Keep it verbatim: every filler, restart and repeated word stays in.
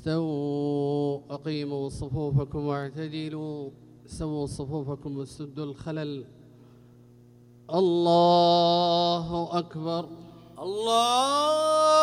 استووا أقيموا صفوفكم واعتدلوا سووا صفوفكم وسدوا الخلل. الله أكبر. الله